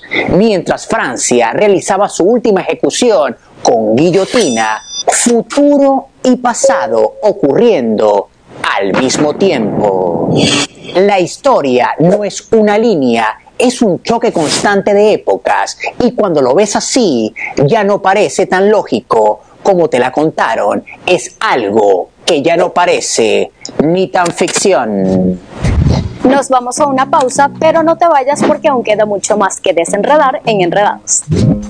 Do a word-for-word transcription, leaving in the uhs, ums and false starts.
mientras Francia realizaba su última ejecución con guillotina, futuro y pasado ocurriendo al mismo tiempo. La historia no es una línea, es un choque constante de épocas, y cuando lo ves así, ya no parece tan lógico como te la contaron. Es algo que ya no parece ni tan ficción. Nos vamos a una pausa, pero no te vayas porque aún queda mucho más que desenredar en Enredados.